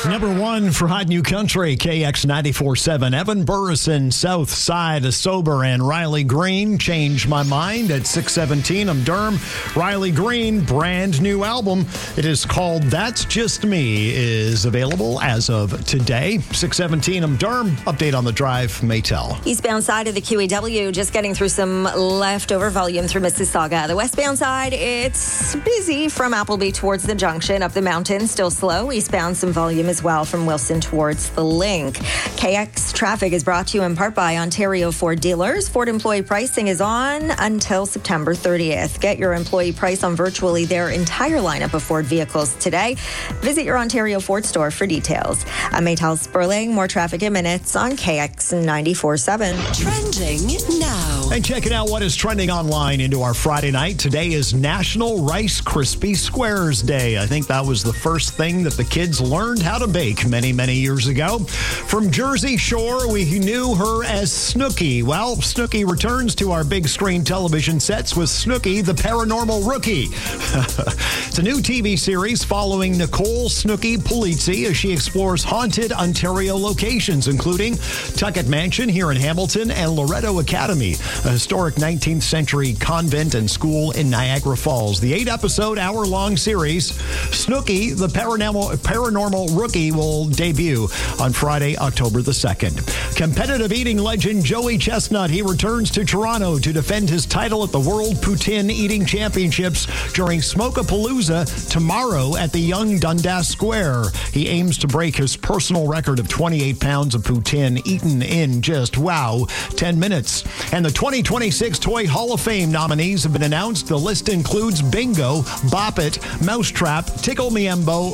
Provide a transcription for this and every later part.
Number one for Hot New Country, KX 94.7. Evan Burrison, South Side, Sober, and Riley Green, Change My Mind at 6:17. I'm Derm. Riley Green, brand new album. It is called That's Just Me, is available as of today. 6:17. I'm Derm. Update on the drive, Maytel. Eastbound side of the QEW, just getting through some leftover volume through Mississauga. The westbound side, it's busy from Appleby towards the junction. Up the mountain, still slow. Eastbound, some volume as well from Wilson towards the Link. KX traffic is brought to you in part by Ontario Ford dealers. Ford employee pricing is on until September 30th. Get your employee price on virtually their entire lineup of Ford vehicles today. Visit your Ontario Ford store for details. I'm Maytel Sperling. More traffic in minutes on KX 94.7. Trending now. And checking out what is trending online into our Friday night. Today is National Rice Krispie Squares Day. I think that was the first thing that the kids learned how to bake many, many years ago. From Jersey Shore, we knew her as Snooki. Well, Snooki returns to our big screen television sets with Snooki, the Paranormal Rookie. It's a new TV series following Nicole Snooki Polizzi as she explores haunted Ontario locations, including Tuckett Mansion here in Hamilton and Loretto Academy, a historic 19th century convent and school in Niagara Falls. The 8-episode, hour-long series, Snooki, the Paranormal Rookie, will debut on Friday, October the 2nd. Competitive eating legend Joey Chestnut, he returns to Toronto to defend his title at the World Poutine Eating Championships during Smokapalooza tomorrow at the Yonge Dundas Square. He aims to break his personal record of 28 pounds of poutine eaten in just, 10 minutes. And the 2026 Toy Hall of Fame nominees have been announced. The list includes Bingo, Bop It, Mousetrap, Tickle Me Elmo,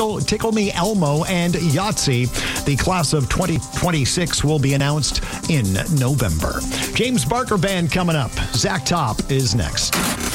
and Yahtzee. The class of 2026 will be announced in November. James Barker Band coming up. Zach Top is next.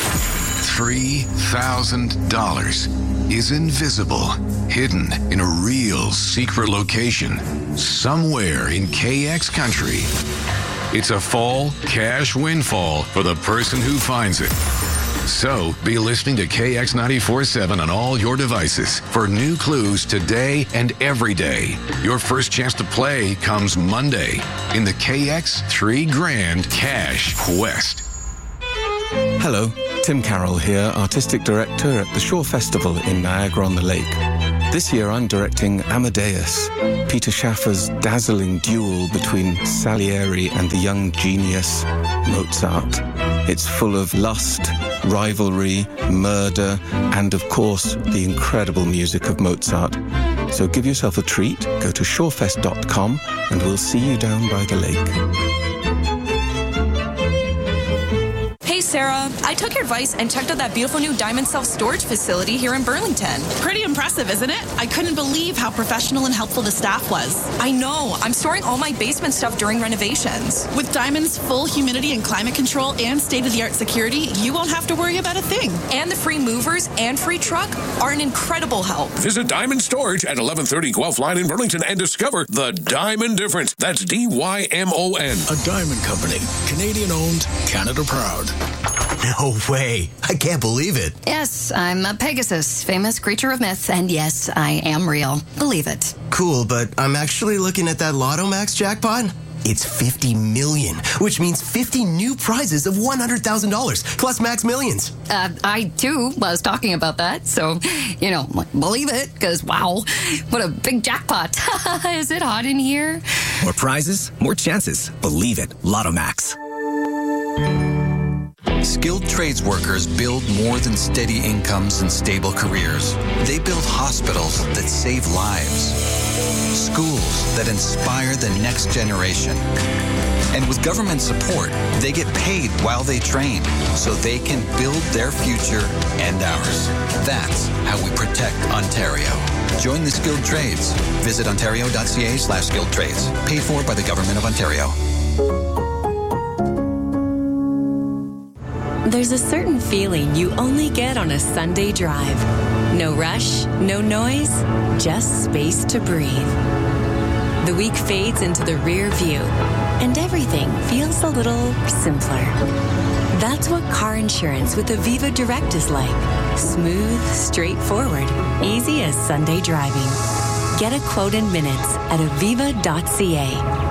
$3,000 is invisible, hidden in a real secret location somewhere in KX country. It's a fall cash windfall for the person who finds it. So be listening to KX 94.7 on all your devices for new clues today and every day. Your first chance to play comes Monday in the KX $3,000 Cash Quest. Hello, Tim Carroll here, Artistic Director at the Shore Festival in Niagara-on-the-Lake. This year I'm directing Amadeus, Peter Schaffer's dazzling duel between Salieri and the young genius Mozart. It's full of lust, rivalry, murder, and of course, the incredible music of Mozart. So give yourself a treat, go to shorefest.com, and we'll see you down by the lake. Hey Sarah, I took your advice and checked out that beautiful new Diamond self-storage facility here in Burlington. Pretty impressive, isn't it? I couldn't believe how professional and helpful the staff was. I know. I'm storing all my basement stuff during renovations. With Diamond's full humidity and climate control and state-of-the-art security, you won't have to worry about a thing. And the free movers and free truck are an incredible help. Visit Diamond Storage at 1130 Guelph Line in Burlington and discover the Diamond difference. That's DYMON. A Diamond Company. Canadian-owned, Canada proud. No way. I can't believe it. Yes, I'm a Pegasus, famous creature of myth, and yes, I am real. Believe it. Cool, but I'm actually looking at that Lotto Max jackpot. It's 50 million, which means 50 new prizes of $100,000 plus max millions. I too was talking about that, so, believe it, because wow, what a big jackpot. Is it hot in here? More prizes, more chances. Believe it. Lotto Max. Skilled trades workers build more than steady incomes and stable careers. They build hospitals that save lives, schools that inspire the next generation. And with government support, they get paid while they train so they can build their future and ours. That's how we protect Ontario. Join the skilled trades. Visit ontario.ca/skilled trades. Paid for by the Government of Ontario. There's a certain feeling you only get on a Sunday drive. No rush, no noise, just space to breathe. The week fades into the rear view, and everything feels a little simpler. That's what car insurance with Aviva Direct is like. Smooth, straightforward, easy as Sunday driving. Get a quote in minutes at aviva.ca.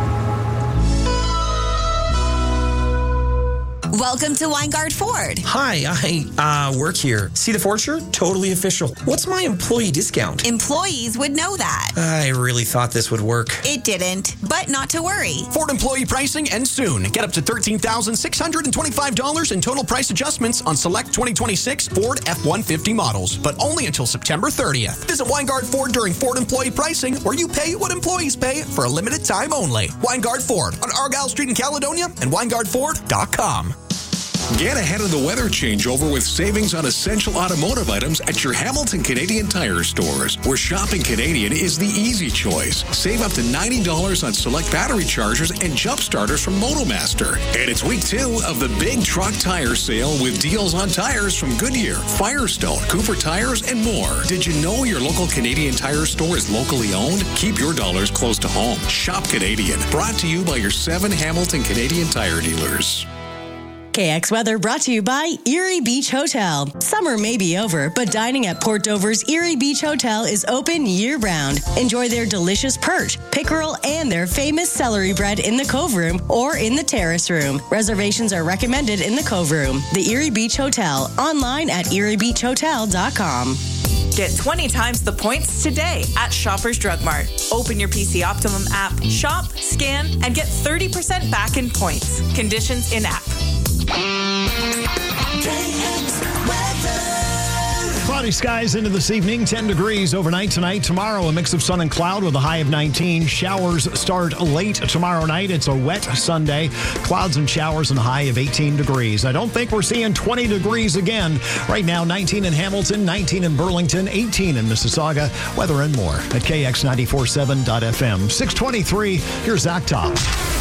Welcome to Weingart Ford. Hi, I work here. See the Ford shirt? Totally official. What's my employee discount? Employees would know that. I really thought this would work. It didn't, but not to worry. Ford employee pricing ends soon. Get up to $13,625 in total price adjustments on select 2026 Ford F-150 models, but only until September 30th. Visit Weingart Ford during Ford employee pricing, where you pay what employees pay for a limited time only. Weingart Ford on Argyle Street in Caledonia and WeingardFord.com. Get ahead of the weather changeover with savings on essential automotive items at your Hamilton Canadian Tire stores, where shopping Canadian is the easy choice. Save up to $90 on select battery chargers and jump starters from Motomaster. And it's week 2 of the big truck tire sale with deals on tires from Goodyear, Firestone, Cooper Tires, and more. Did you know your local Canadian Tire store is locally owned? Keep your dollars close to home. Shop Canadian. Brought to you by your 7 Hamilton Canadian Tire dealers. KX Weather brought to you by Erie Beach Hotel. Summer may be over, but dining at Port Dover's Erie Beach Hotel is open year-round. Enjoy their delicious perch, pickerel, and their famous celery bread in the Cove Room or in the Terrace Room. Reservations are recommended in the Cove Room. The Erie Beach Hotel, online at eriebeachhotel.com. Get 20 times the points today at Shoppers Drug Mart. Open your PC Optimum app, shop, scan, and get 30% back in points. Conditions in app. Cloudy skies into this evening, 10 degrees overnight tonight. Tomorrow, a mix of sun and cloud with a high of 19. Showers start late tomorrow night. It's a wet Sunday. Clouds and showers and a high of 18 degrees. I don't think we're seeing 20 degrees again. Right now, 19 in Hamilton, 19 in Burlington, 18 in Mississauga. Weather and more at KX947.FM. 623, here's Zach Top.